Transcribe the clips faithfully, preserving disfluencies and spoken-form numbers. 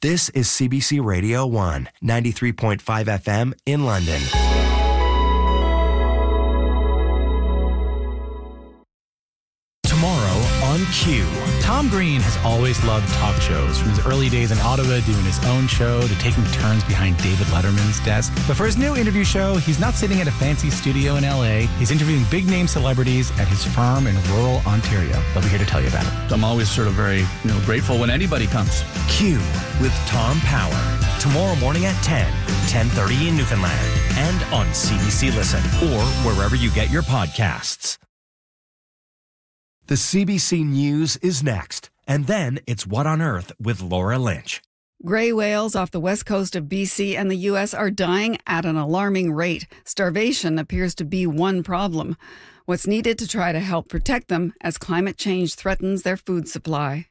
This is C B C Radio one, ninety-three point five F M in London. Tomorrow on Q. Tom Green has always loved talk shows, from his early days in Ottawa doing his own show to taking turns behind David Letterman's desk. But for his new interview show, he's not sitting at a fancy studio in L A. He's interviewing big-name celebrities at his farm in rural Ontario. They'll be here to tell you about it. I'm always sort of very, you know, grateful when anybody comes. Q with Tom Power. Tomorrow morning at ten, ten thirty in Newfoundland. And on C B C Listen or wherever you get your podcasts. The C B C News is next, and then it's What on Earth with Laura Lynch. Gray whales off the west coast of B C and the U S are dying at an alarming rate. Starvation appears to be one problem. What's needed to try to help protect them as climate change threatens their food supply?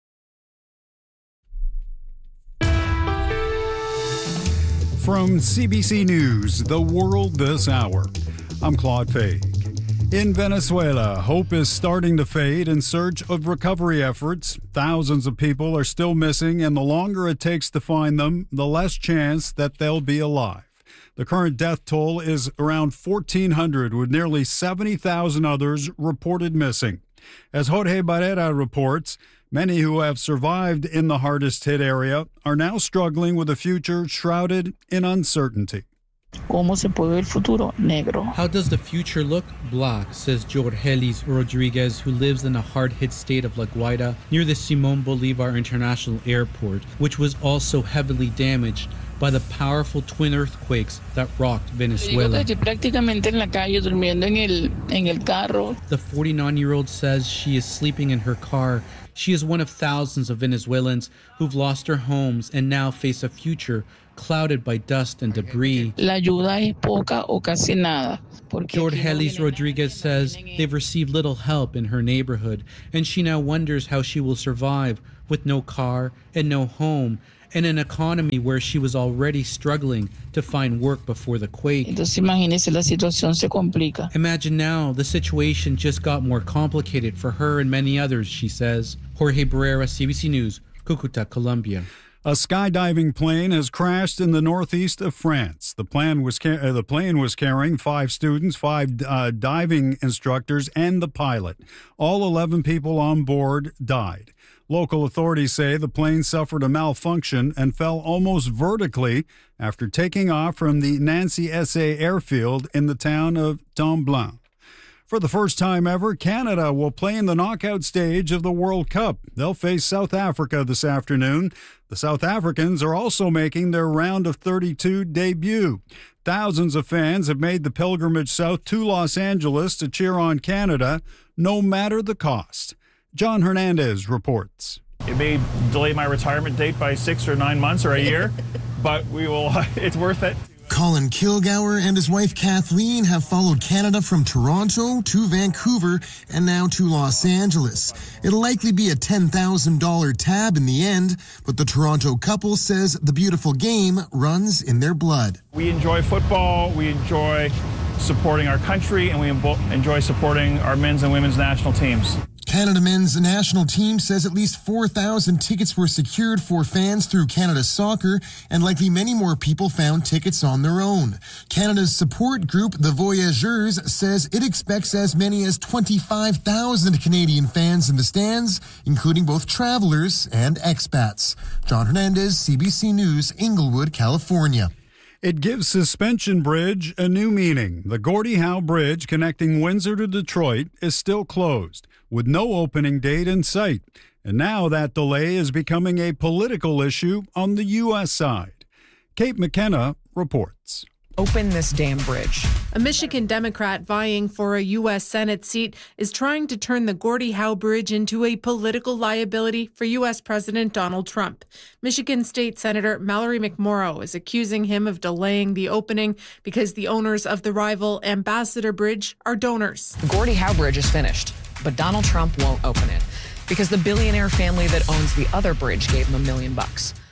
From C B C News, The World This Hour, I'm Claude Fay. In Venezuela, hope is starting to fade in search of recovery efforts. Thousands of people are still missing, and the longer it takes to find them, the less chance that they'll be alive. The current death toll is around fourteen hundred, with nearly seventy thousand others reported missing. As Jorge Barrera reports, many who have survived in the hardest-hit area are now struggling with a future shrouded in uncertainty. ¿Cómo se puede ver el futuro? Negro. How does the future look? Black, says Jorgelis Rodriguez, who lives in a hard-hit state of La Guaira near the Simón Bolívar International Airport, which was also heavily damaged by the powerful twin earthquakes that rocked Venezuela. Prácticamente en la calle, durmiendo en el, en el carro. The forty-nine-year-old says she is sleeping in her car. She is one of thousands of Venezuelans who've lost their homes and now face a future clouded by dust and debris. La ayuda es poca o casi nada. Jorgelis Rodriguez says they've received little help in her neighborhood, and she now wonders how she will survive with no car and no home, in an economy where she was already struggling to find work before the quake. Entonces, imagínese, la situación se complica. Imagine now, the situation just got more complicated for her and many others, she says. Jorge Barrera, C B C News, Cucuta, Colombia. A skydiving plane has crashed in the northeast of France. The plane was, car- uh, the plane was carrying five students, five uh, diving instructors, and the pilot. All eleven people on board died. Local authorities say the plane suffered a malfunction and fell almost vertically after taking off from the Nancy S A airfield in the town of Tremblant. For the first time ever, Canada will play in the knockout stage of the World Cup. They'll face South Africa this afternoon. The South Africans are also making their round of thirty-two debut. Thousands of fans have made the pilgrimage south to Los Angeles to cheer on Canada, no matter the cost. John Hernandez reports. It may delay my retirement date by six or nine months or a year, but we will. It's worth it. Colin Kilgour and his wife Kathleen have followed Canada from Toronto to Vancouver and now to Los Angeles. It'll likely be a ten thousand dollars tab in the end, but the Toronto couple says the beautiful game runs in their blood. We enjoy football, we enjoy supporting our country, and we enjoy supporting our men's and women's national teams. Canada men's national team says at least four thousand tickets were secured for fans through Canada Soccer, and likely many more people found tickets on their own. Canada's support group, the Voyageurs, says it expects as many as twenty-five thousand Canadian fans in the stands, including both travelers and expats. John Hernandez, C B C News, Inglewood, California. It gives Suspension Bridge a new meaning. The Gordie Howe Bridge connecting Windsor to Detroit is still closed, with no opening date in sight. And now that delay is becoming a political issue on the U S side. Kate McKenna reports. Open this damn bridge. A Michigan Democrat vying for a U S Senate seat is trying to turn the Gordie Howe Bridge into a political liability for U S President Donald Trump. Michigan State Senator Mallory McMorrow is accusing him of delaying the opening because the owners of the rival Ambassador Bridge are donors. The Gordie Howe Bridge is finished, but Donald Trump won't open it because the billionaire family that owns the other bridge gave him a million bucks.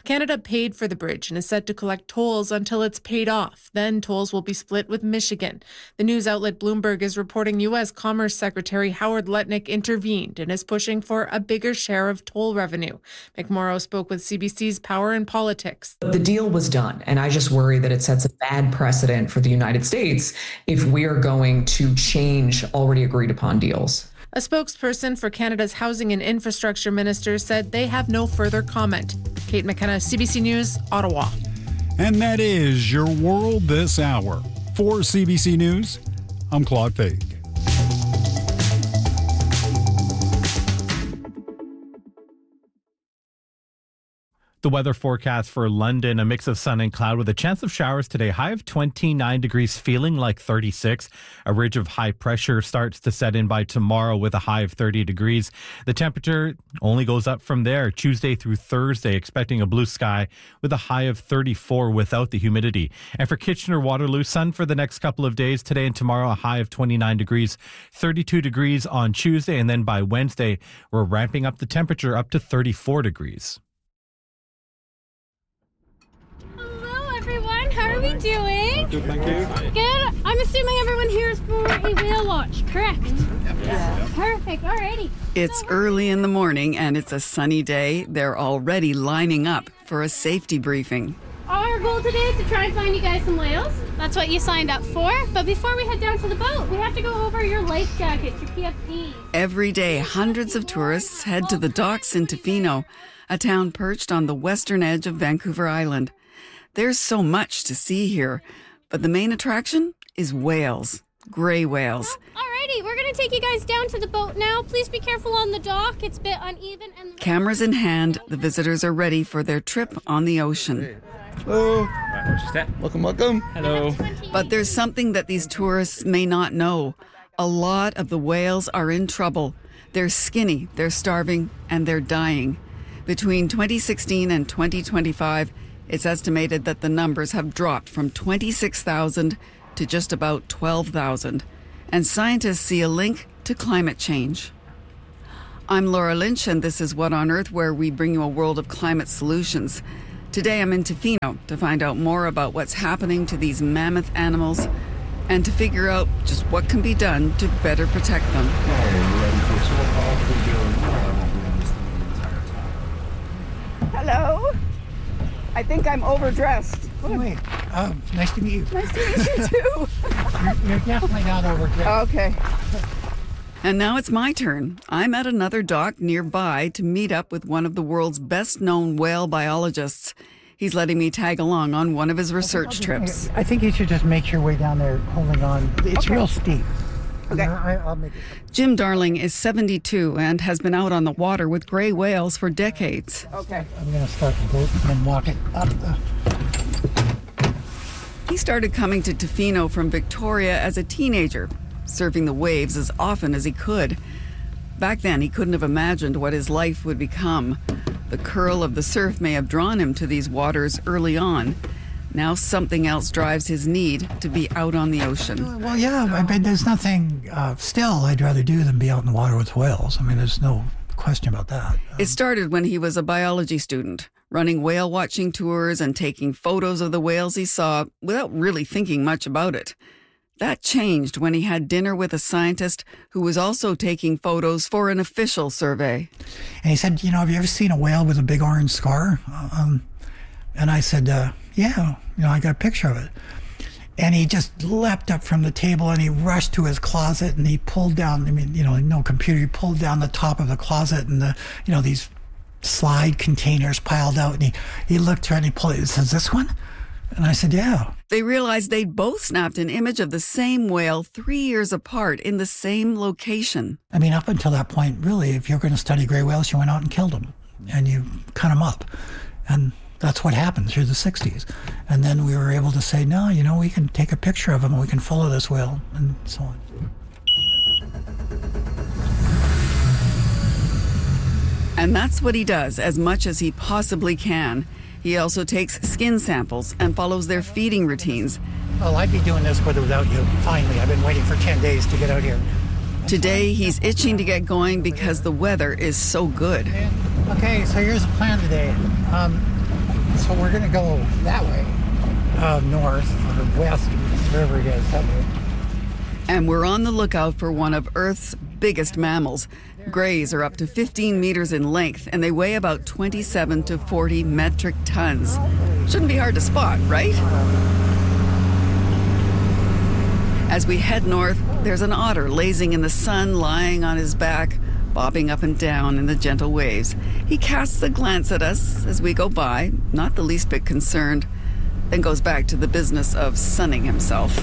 Canada paid for the bridge and is set to collect tolls until it's paid off. Then tolls will be split with Michigan. The news outlet Bloomberg is reporting U S Commerce Secretary Howard Lutnick intervened and is pushing for a bigger share of toll revenue. McMorrow spoke with C B C's Power and Politics. The deal was done, and I just worry that it sets a bad precedent for the United States if we are going to change already agreed upon deals. A spokesperson for Canada's Housing and Infrastructure Minister said they have no further comment. Kate McKenna, C B C News, Ottawa. And that is your world this hour. For C B C News, I'm Claude Fake. The weather forecast for London, a mix of sun and cloud with a chance of showers today. High of twenty-nine degrees, feeling like thirty-six. A ridge of high pressure starts to set in by tomorrow with a high of thirty degrees. The temperature only goes up from there Tuesday through Thursday, expecting a blue sky with a high of thirty-four without the humidity. And for Kitchener-Waterloo, sun for the next couple of days. Today and tomorrow, a high of twenty-nine degrees, thirty-two degrees on Tuesday. And then by Wednesday, we're ramping up the temperature up to thirty-four degrees. Everyone, how are we doing? Good, thank you. Good. I'm assuming everyone here is for a whale watch, correct? Yeah. Perfect. Alrighty. It's early in the morning and it's a sunny day. They're already lining up for a safety briefing. Our goal today is to try and find you guys some whales. That's what you signed up for. But before we head down to the boat, we have to go over your life jackets, your P F Ds. Every day, hundreds of tourists head to the docks in Tofino, a town perched on the western edge of Vancouver Island. There's so much to see here, but the main attraction is whales, gray whales. Alrighty, we're going to take you guys down to the boat now. Please be careful on the dock. It's a bit uneven. And Cameras in hand, the visitors are ready for their trip on the ocean. Hello. Welcome, welcome. Hello. But there's something that these tourists may not know. A lot of the whales are in trouble. They're skinny, they're starving, and they're dying. Between twenty sixteen and twenty twenty-five, it's estimated that the numbers have dropped from twenty-six thousand to just about twelve thousand. And scientists see a link to climate change. I'm Laura Lynch, and this is What on Earth, where we bring you a world of climate solutions. Today I'm in Tofino to find out more about what's happening to these mammoth animals and to figure out just what can be done to better protect them. Hello? I think I'm overdressed. Oh, wait. Um, nice to meet you. Nice to meet you, too. you're, you're definitely not overdressed. Okay. And now it's my turn. I'm at another dock nearby to meet up with one of the world's best-known whale biologists. He's letting me tag along on one of his research trips. I think you should just make your way down there holding on. It's okay. real steep. Okay. I, I'll make it. Jim Darling is seventy-two and has been out on the water with gray whales for decades. Okay. I'm going to start the boat and then walk it up. The... He started coming to Tofino from Victoria as a teenager, surfing the waves as often as he could. Back then, he couldn't have imagined what his life would become. The curl of the surf may have drawn him to these waters early on. Now something else drives his need to be out on the ocean. Well, yeah, I mean, there's nothing uh, still I'd rather do than be out in the water with whales. I mean, there's no question about that. Um, it started when he was a biology student, running whale watching tours and taking photos of the whales he saw without really thinking much about it. That changed when he had dinner with a scientist who was also taking photos for an official survey. And he said, you know, have you ever seen a whale with a big orange scar? Um, and I said, uh, yeah, you know, I got a picture of it. And he just leapt up from the table and he rushed to his closet and he pulled down, I mean, you know, no computer, he pulled down the top of the closet and the, you know, these slide containers piled out. And he, he looked through and he pulled it. He says, this one? And I said, yeah. They realized they'd both snapped an image of the same whale three years apart in the same location. I mean, up until that point, really, if you're going to study gray whales, you went out and killed them and you cut them up. And that's what happened through the sixties. And then we were able to say, no, you know, we can take a picture of him and we can follow this whale and so on. And that's what he does as much as he possibly can. He also takes skin samples and follows their feeding routines. Well, I'd be doing this with or without you. Finally, I've been waiting for ten days to get out here. Today, he's itching to get going because the weather is so good. Okay, so here's the plan today. Um, So we're going to go that way, uh, north or west, wherever it is. That way. And we're on the lookout for one of Earth's biggest mammals. Greys are up to fifteen meters in length, and they weigh about twenty-seven to forty metric tons. Shouldn't be hard to spot, right? As we head north, there's an otter lazing in the sun, lying on his back, bobbing up and down in the gentle waves. He casts a glance at us as we go by, not the least bit concerned, then goes back to the business of sunning himself.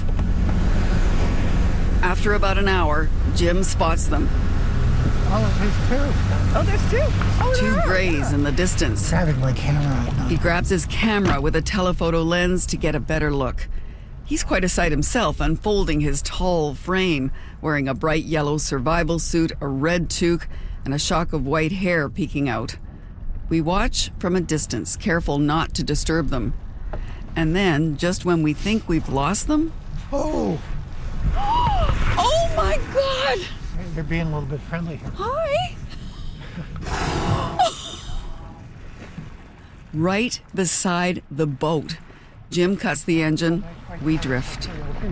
After about an hour, Jim spots them. Oh, there's two. Oh, there's two. Oh, Two there are. grays in the distance. Grabbing my camera. He grabs his camera with a telephoto lens to get a better look. He's quite a sight himself, unfolding his tall frame, wearing a bright yellow survival suit, a red toque, and a shock of white hair peeking out. We watch from a distance, careful not to disturb them. And then, just when we think we've lost them... Oh! Oh my God! They're being a little bit friendly here. Hi! Right beside the boat. Jim cuts the engine. We drift.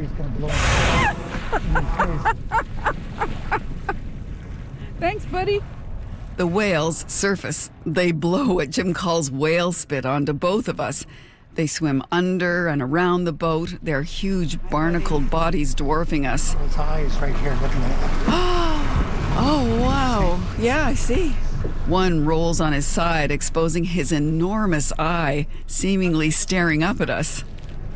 Thanks, buddy. The whales surface. They blow what Jim calls whale spit onto both of us. They swim under and around the boat, their huge barnacled bodies dwarfing us. His eyes right here looking at Oh, wow. Yeah, I see. One rolls on his side, exposing his enormous eye, seemingly staring up at us.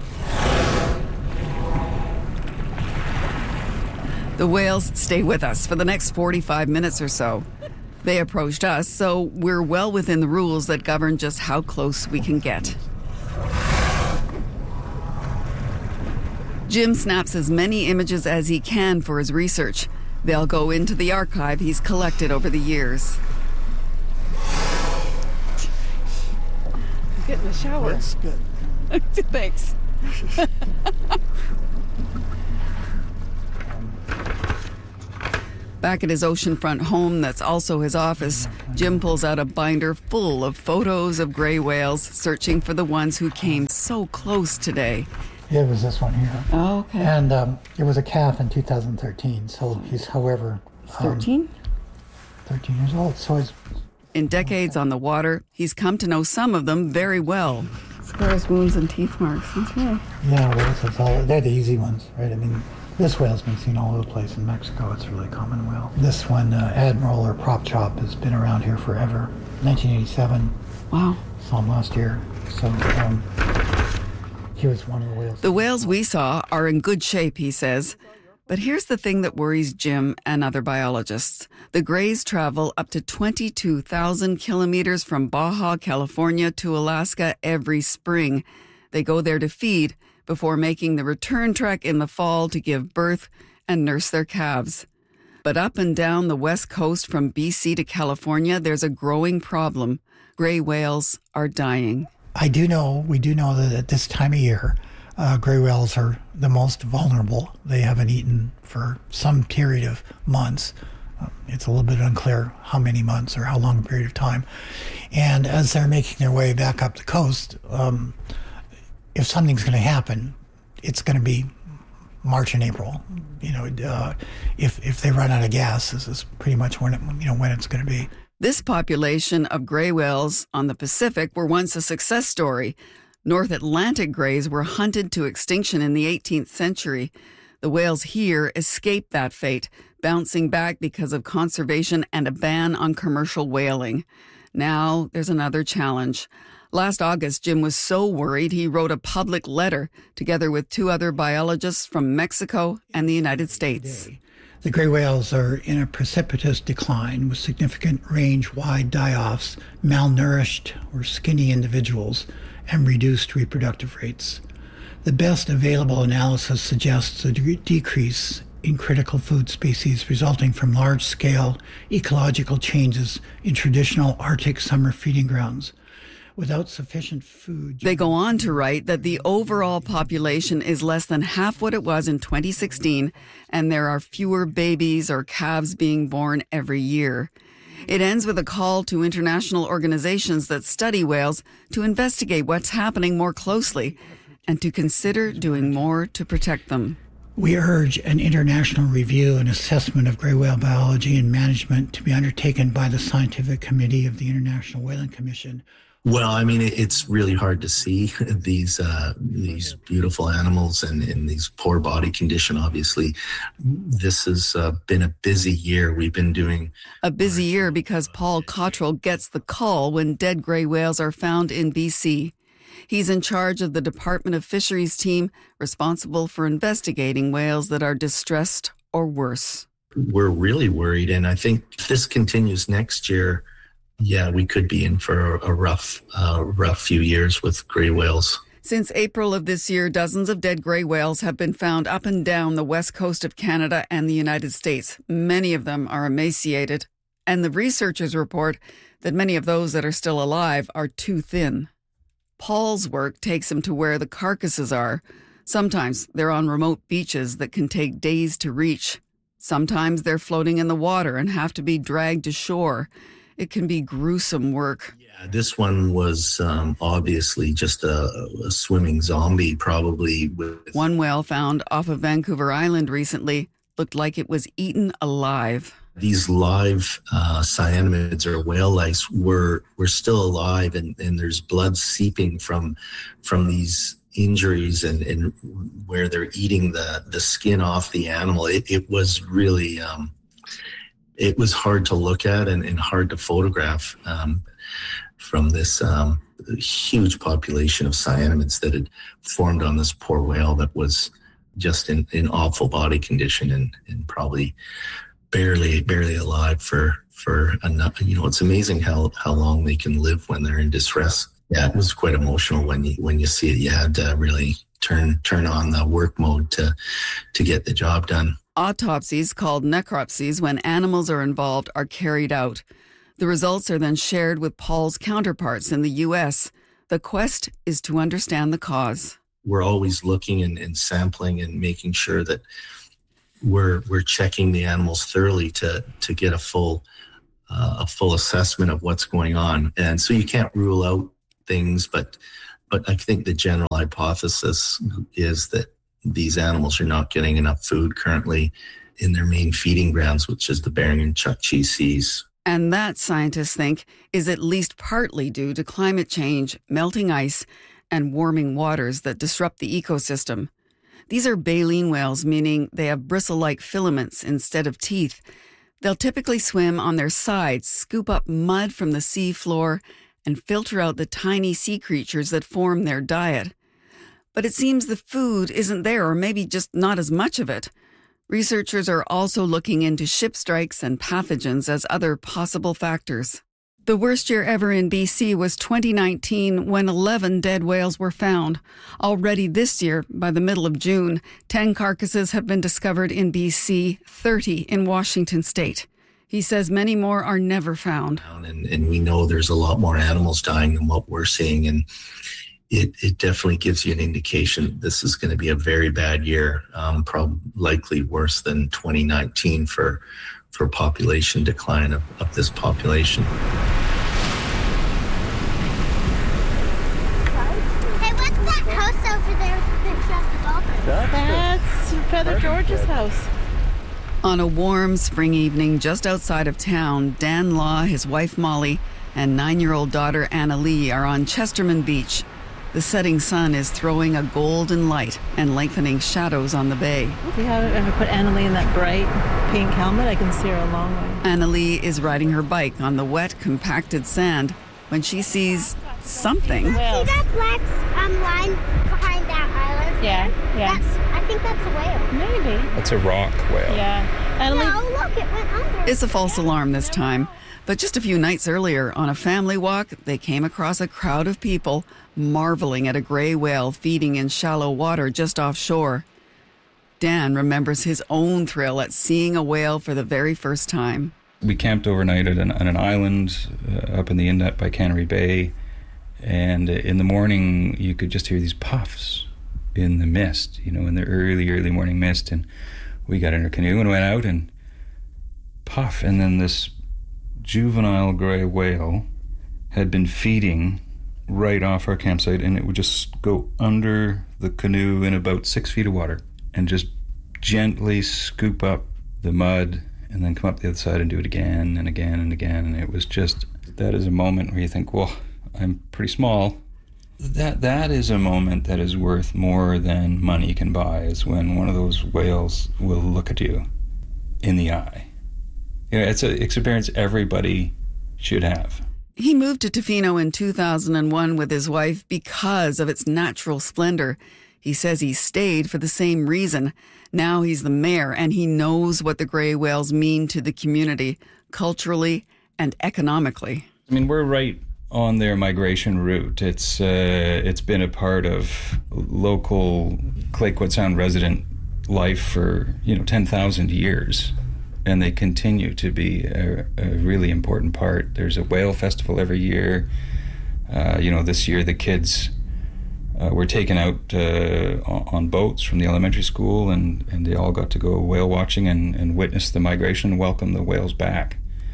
The whales stay with us for the next forty-five minutes or so. They approached us, so we're well within the rules that govern just how close we can get. Jim snaps as many images as he can for his research. They'll go into the archive he's collected over the years. Get in the shower. That's good. Thanks. Back at his oceanfront home that's also his office, Jim pulls out a binder full of photos of gray whales, searching for the ones who came so close today. Yeah, it was this one here. Oh, okay. And um, it was a calf in two thousand thirteen, so he's, however... thirteen? Um, thirteen years old, so he's... In decades on the water, he's come to know some of them very well. Scars, wounds, and teeth marks. That's right. Yeah, well, that's all, they're the easy ones, right? I mean, this whale's been seen all over the place. In Mexico, it's a really common whale. This one, uh, Admiral or Prop Chop, has been around here forever. nineteen eighty-seven. Wow. Saw him last year. So, um, he was one of the whales. The whales we saw are in good shape, he says. But here's the thing that worries Jim and other biologists. The grays travel up to twenty-two thousand kilometers from Baja, California to Alaska every spring. They go there to feed before making the return trek in the fall to give birth and nurse their calves. But up and down the west coast from B C to California, there's a growing problem. Gray whales are dying. I do know, we do know that at this time of year, uh, gray whales are the most vulnerable. They haven't eaten for some period of months. Um, it's a little bit unclear how many months or how long a period of time. And as they're making their way back up the coast, um, if something's going to happen, it's going to be March and April. You know, uh, if if they run out of gas, this is pretty much when it, you know when it's going to be. This population of gray whales on the Pacific were once a success story. North Atlantic grays were hunted to extinction in the eighteenth century. The whales here escaped that fate, bouncing back because of conservation and a ban on commercial whaling. Now there's another challenge. Last August, Jim was so worried he wrote a public letter together with two other biologists from Mexico and the United States. The gray whales are in a precipitous decline with significant range-wide die-offs, malnourished or skinny individuals, and reduced reproductive rates. The best available analysis suggests a de- decrease in critical food species resulting from large-scale ecological changes in traditional Arctic summer feeding grounds. Without sufficient food... They go on to write that the overall population is less than half what it was in twenty sixteen, and there are fewer babies or calves being born every year. It ends with a call to international organizations that study whales to investigate what's happening more closely and to consider doing more to protect them. We urge an international review and assessment of gray whale biology and management to be undertaken by the Scientific Committee of the International Whaling Commission. Well, I mean, it's really hard to see these uh, these beautiful animals and in these poor body condition, obviously. This has uh, been a busy year. We've been doing... A busy year because Paul Cottrell gets the call when dead gray whales are found in B C. He's in charge of the Department of Fisheries team responsible for investigating whales that are distressed or worse. We're really worried, and I think if this continues next year, yeah, we could be in for a rough, uh, rough few years with gray whales. Since April of this year, dozens of dead gray whales have been found up and down the west coast of Canada and the United States. Many of them are emaciated, and the researchers report that many of those that are still alive are too thin. Paul's work takes him to where the carcasses are. Sometimes they're on remote beaches that can take days to reach. Sometimes they're floating in the water and have to be dragged to shore. It can be gruesome work. Yeah, this one was um, obviously just a, a swimming zombie, probably. With One whale found off of Vancouver Island recently looked like it was eaten alive. These live uh, cyanoids or whale lice were were still alive, and, and there's blood seeping from from these injuries and, and where they're eating the, the skin off the animal. It, it was really... Um, It was hard to look at and, and hard to photograph um, from this um, huge population of cyanoids that had formed on this poor whale that was just in, in awful body condition and, and probably barely barely alive for for enough. You know, it's amazing how, how long they can live when they're in distress. Yeah, it was quite emotional when you when you see it. You had to really turn turn on the work mode to to get the job done. Autopsies, called necropsies, when animals are involved, are carried out. The results are then shared with Paul's counterparts in the U S. The quest is to understand the cause. We're always looking and, and sampling and making sure that we're we're checking the animals thoroughly to to get a full uh, a full assessment of what's going on. And so you can't rule out things, but but I think the general hypothesis is that these animals are not getting enough food currently in their main feeding grounds, which is the Bering and Chukchi Seas. And that, scientists think, is at least partly due to climate change, melting ice, and warming waters that disrupt the ecosystem. These are baleen whales, meaning they have bristle-like filaments instead of teeth. They'll typically swim on their sides, scoop up mud from the sea floor, and filter out the tiny sea creatures that form their diet. But it seems the food isn't there, or maybe just not as much of it. Researchers are also looking into ship strikes and pathogens as other possible factors. The worst year ever in B C was twenty nineteen, when eleven dead whales were found. Already this year, by the middle of June, ten carcasses have been discovered in B C, thirty in Washington state. He says many more are never found. And, and we know there's a lot more animals dying than what we're seeing, and It, it definitely gives you an indication that this is going to be a very bad year, um, probably likely worse than twenty nineteen for for population decline of, of this population. Hey, what's that house over there with the picture of the dolphin? That's Feather George's house. On a warm spring evening just outside of town, Dan Law, his wife Molly, and nine-year-old daughter Anna Lee are on Chesterman Beach. The setting sun is throwing a golden light and lengthening shadows on the bay. See how I ever put Annalie in that bright pink helmet? I can see her a long way. Annalie is riding her bike on the wet, compacted sand when she sees something. See that black um, line behind that island? Yeah, yeah. That's, I think that's a whale. Maybe. That's a rock whale. Yeah. Annalie. No, look, it went under. It's a false alarm this time. But just a few nights earlier, on a family walk, they came across a crowd of people marveling at a gray whale feeding in shallow water just offshore. Dan remembers his own thrill at seeing a whale for the very first time. We camped overnight at an, on an island uh, up in the inlet by Cannery Bay, and in the morning you could just hear these puffs in the mist, you know, in the early, early morning mist, and we got in our canoe and went out and puff, and then this juvenile gray whale had been feeding right off our campsite, and it would just go under the canoe in about six feet of water and just gently scoop up the mud and then come up the other side and do it again and again and again. And it was just, that is a moment where you think, well, I'm pretty small. That that is a moment that is worth more than money can buy, is when one of those whales will look at you in the eye. You know, it's an experience everybody should have. He moved to Tofino in two thousand one with his wife because of its natural splendor. He says he stayed for the same reason. Now he's the mayor, and he knows what the gray whales mean to the community, culturally and economically. I mean, we're right on their migration route. It's uh, it's been a part of local Clayoquot Sound resident life for, you know, ten thousand years. And they continue to be a, a really important part. There's a whale festival every year. Uh, you know, this year the kids uh, were taken out uh, on boats from the elementary school, and, and they all got to go whale watching and, and witness the migration and welcome the whales back.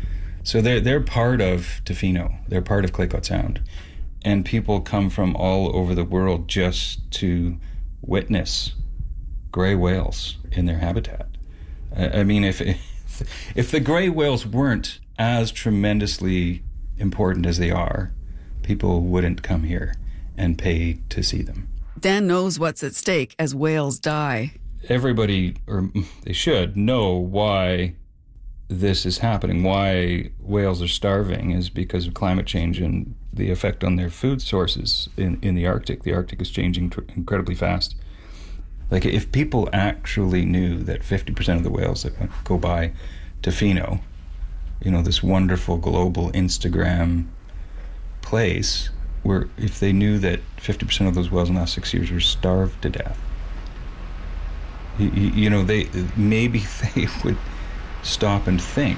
So they're, they're part of Tofino. They're part of Clayoquot Sound. And people come from all over the world just to witness gray whales in their habitat. I, I mean, if... If the gray whales weren't as tremendously important as they are, people wouldn't come here and pay to see them. Dan knows what's at stake as whales die. Everybody, or they should, know why this is happening. Why whales are starving is because of climate change and the effect on their food sources in, in the Arctic. The Arctic is changing tr- incredibly fast. Like, if people actually knew that fifty percent of the whales that go by Tofino, you know, this wonderful global Instagram place, where if they knew that fifty percent of those whales in the last six years were starved to death, you, you know, they maybe they would stop and think.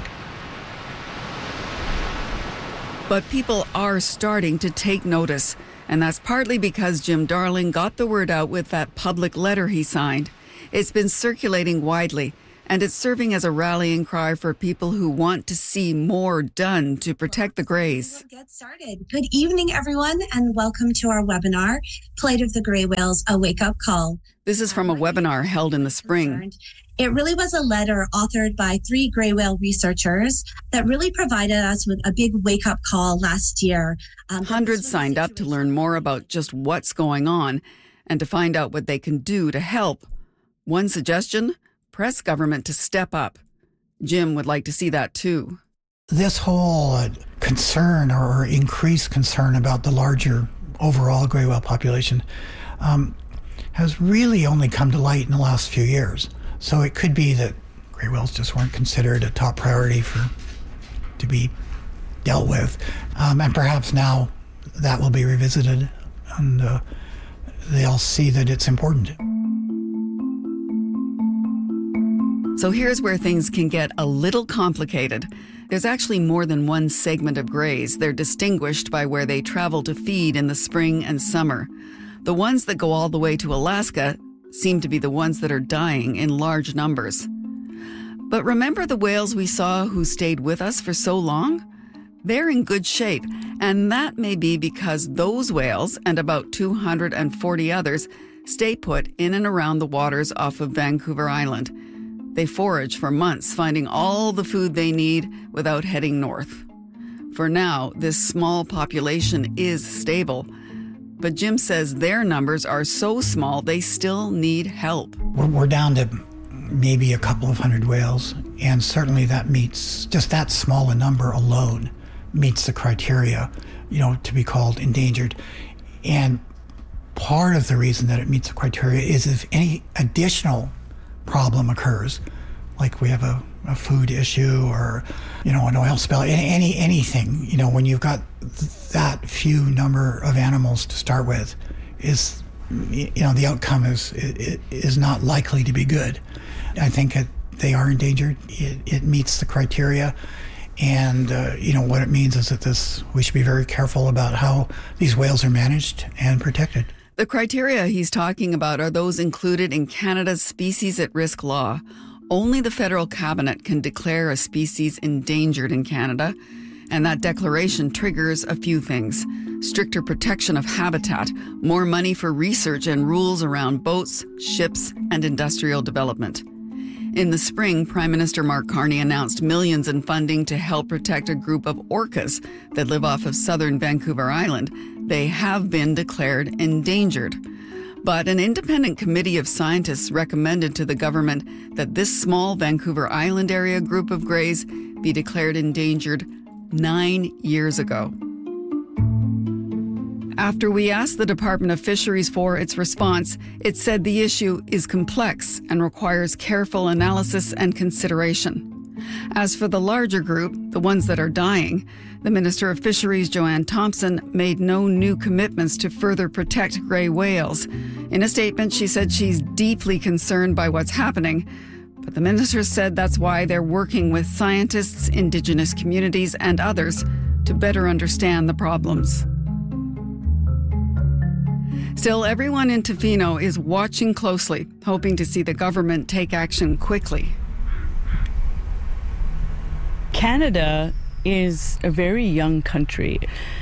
But people are starting to take notice. And that's partly because Jim Darling got the word out with that public letter he signed. It's been circulating widely, and it's serving as a rallying cry for people who want to see more done to protect the grays. Get started. Good evening, everyone, and welcome to our webinar, Plight of the Gray Whales, a Wake-Up Call. This is from a webinar held in the spring. It really was a letter authored by three gray whale researchers that really provided us with a big wake-up call last year. Um, Hundreds signed up to learn more about just what's going on and to find out what they can do to help. One suggestion, press government to step up. Jim would like to see that too. This whole uh, concern or increased concern about the larger overall gray whale population um, has really only come to light in the last few years. So it could be that gray whales just weren't considered a top priority for to be dealt with. Um, and perhaps now that will be revisited and uh, they'll see that it's important. So here's where things can get a little complicated. There's actually more than one segment of grays. They're distinguished by where they travel to feed in the spring and summer. The ones that go all the way to Alaska seem to be the ones that are dying in large numbers. But remember the whales we saw who stayed with us for so long? They're in good shape, and that may be because those whales and about two hundred forty others stay put in and around the waters off of Vancouver Island. They forage for months, finding all the food they need without heading north. For now, this small population is stable, but Jim says their numbers are so small they still need help. We're, we're down to maybe a couple of hundred whales, and certainly that meets, just that small a number alone meets the criteria, you know, to be called endangered. And part of the reason that it meets the criteria is if any additional problem occurs, like we have a, a food issue or, you know, an oil spill, any, any anything, you know, when you've got th- that few number of animals to start with, is, you know, the outcome is it, is not likely to be good. I think it, they are endangered. It, it meets the criteria. And, uh, you know, what it means is that this, we should be very careful about how these whales are managed and protected. The criteria he's talking about are those included in Canada's Species at Risk law. Only the federal cabinet can declare a species endangered in Canada, and that declaration triggers a few things: stricter protection of habitat, more money for research, and rules around boats, ships, and industrial development. In the spring, Prime Minister Mark Carney announced millions in funding to help protect a group of orcas that live off of southern Vancouver Island. They have been declared endangered. But an independent committee of scientists recommended to the government that this small Vancouver Island area group of greys be declared endangered nine years ago. After we asked the Department of Fisheries for its response, it said the issue is complex and requires careful analysis and consideration. As for the larger group, the ones that are dying, the Minister of Fisheries, Joanne Thompson, made no new commitments to further protect grey whales. In a statement, she said she's deeply concerned by what's happening, but the minister said that's why they're working with scientists, Indigenous communities, and others to better understand the problems. Still, everyone in Tofino is watching closely, hoping to see the government take action quickly. Canada is a very young country,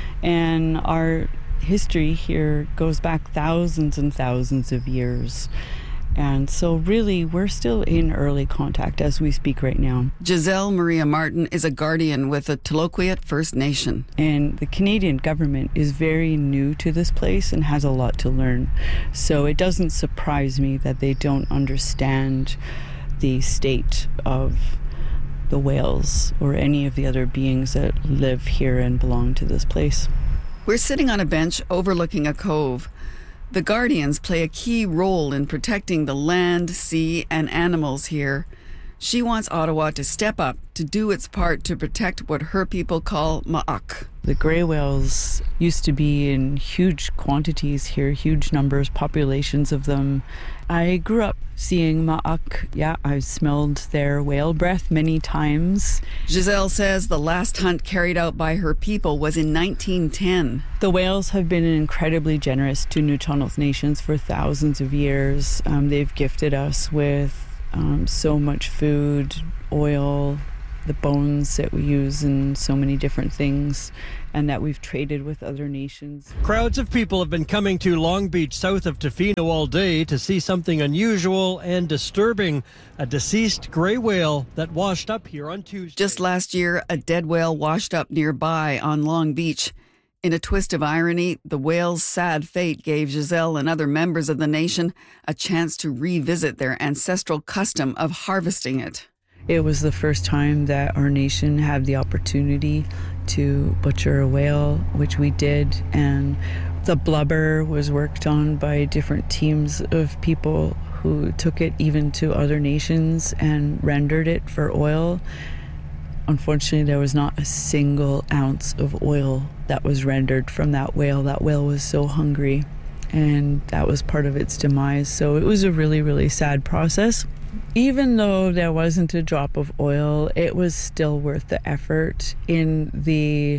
and our history here goes back thousands and thousands of years. And so really, we're still in early contact as we speak right now. Giselle Maria Martin is a guardian with the Tloquet First Nation. And the Canadian government is very new to this place and has a lot to learn. So it doesn't surprise me that they don't understand the state of the whales or any of the other beings that live here and belong to this place. We're sitting on a bench overlooking a cove. The Guardians play a key role in protecting the land, sea, and animals here. She wants Ottawa to step up to do its part to protect what her people call ma'ak. The grey whales used to be in huge quantities here, huge numbers, populations of them. I grew up seeing ma'ak. Yeah, I've smelled their whale breath many times. Giselle says the last hunt carried out by her people was in nineteen ten. The whales have been incredibly generous to Nuu-chah-nulth Nations for thousands of years. Um, they've gifted us with um, so much food, oil, the bones that we use in so many different things, and that we've traded with other nations. Crowds of people have been coming to Long Beach, south of Tofino, all day to see something unusual and disturbing: a deceased grey whale that washed up here on Tuesday. Just last year, a dead whale washed up nearby on Long Beach. In a twist of irony, the whale's sad fate gave Giselle and other members of the nation a chance to revisit their ancestral custom of harvesting it. It was the first time that our nation had the opportunity to butcher a whale, which we did, and the blubber was worked on by different teams of people who took it even to other nations and rendered it for oil. Unfortunately, there was not a single ounce of oil that was rendered from that whale. That whale was so hungry, and that was part of its demise. So it was a really, really sad process. Even though there wasn't a drop of oil, it was still worth the effort in the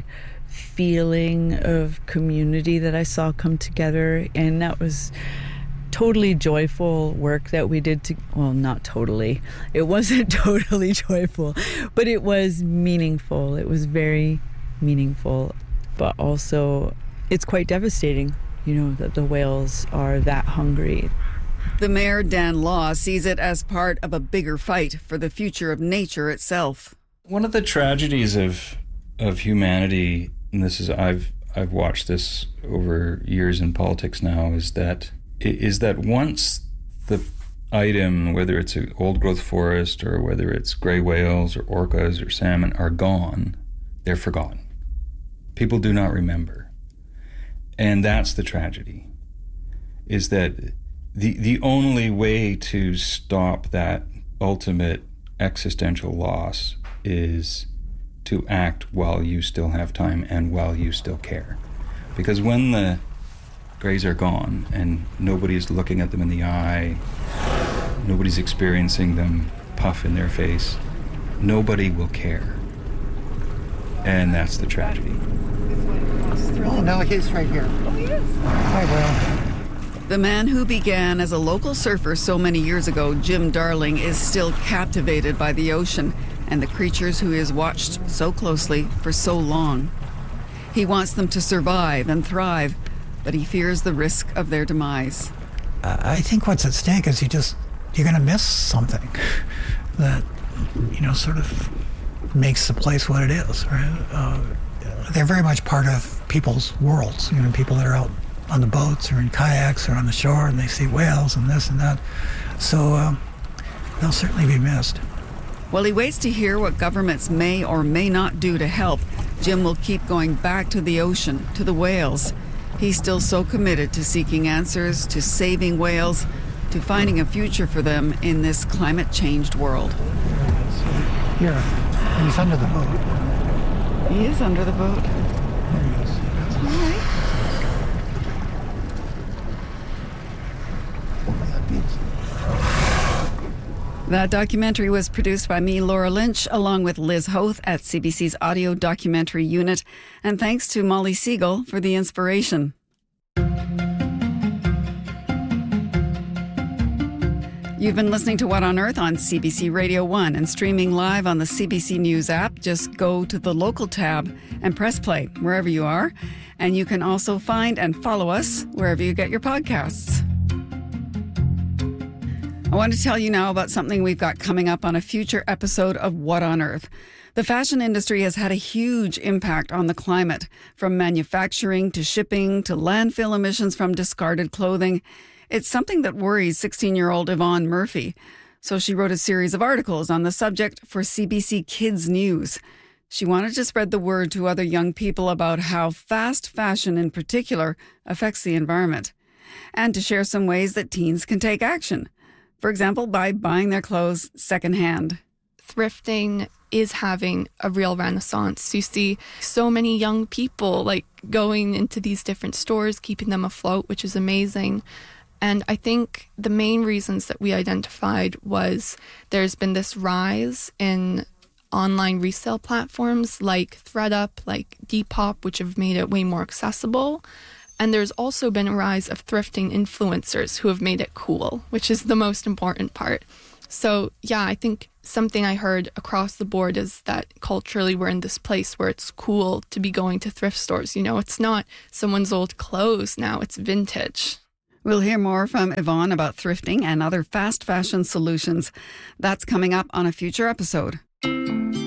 feeling of community that I saw come together. And that was totally joyful work that we did to, well, not totally. It wasn't totally joyful, but it was meaningful. It was very meaningful, but also it's quite devastating, you know, that the whales are that hungry. The mayor, Dan Law, sees it as part of a bigger fight for the future of nature itself. One of the tragedies of of humanity, and this is I've I've watched this over years in politics now, is that is that once the item, whether it's an old growth forest or whether it's gray whales or orcas or salmon, are gone, they're forgotten. People do not remember. And that's the tragedy, is that the the only way to stop that ultimate existential loss is to act while you still have time and while you still care. Because when the greys are gone and nobody's looking at them in the eye, nobody's experiencing them puff in their face, nobody will care. And that's the tragedy. Oh, no, he's right here. Oh, he is. Hi, Will. The man who began as a local surfer so many years ago, Jim Darling, is still captivated by the ocean and the creatures who he has watched so closely for so long. He wants them to survive and thrive, but he fears the risk of their demise. I think what's at stake is you just, you're going to miss something that, you know, sort of makes the place what it is, right? Uh, they're very much part of people's worlds, you know, people that are out on the boats or in kayaks or on the shore and they see whales and this and that. So uh, they'll certainly be missed. While he waits to hear what governments may or may not do to help, Jim will keep going back to the ocean, to the whales. He's still so committed to seeking answers, to saving whales, to finding a future for them in this climate-changed world. Here, and he's under the boat. He is under the boat. There he is. All right. That documentary was produced by me, Laura Lynch, along with Liz Hoth at C B C's Audio Documentary Unit. And thanks to Molly Siegel for the inspiration. You've been listening to What on Earth on C B C Radio one and streaming live on the C B C News app. Just go to the local tab and press play wherever you are. And you can also find and follow us wherever you get your podcasts. I want to tell you now about something we've got coming up on a future episode of What on Earth. The fashion industry has had a huge impact on the climate, from manufacturing to shipping to landfill emissions from discarded clothing. It's something that worries sixteen-year-old Yvonne Murphy. So she wrote a series of articles on the subject for C B C Kids News. She wanted to spread the word to other young people about how fast fashion in particular affects the environment, and to share some ways that teens can take action. For example, by buying their clothes secondhand. Thrifting is having a real renaissance. You see so many young people like going into these different stores, keeping them afloat, which is amazing. And I think the main reasons that we identified was there's been this rise in online resale platforms like ThredUp, like Depop, which have made it way more accessible. And there's also been a rise of thrifting influencers who have made it cool, which is the most important part. So, yeah, I think something I heard across the board is that culturally we're in this place where it's cool to be going to thrift stores. You know, it's not someone's old clothes now, it's vintage. We'll hear more from Yvonne about thrifting and other fast fashion solutions. That's coming up on a future episode.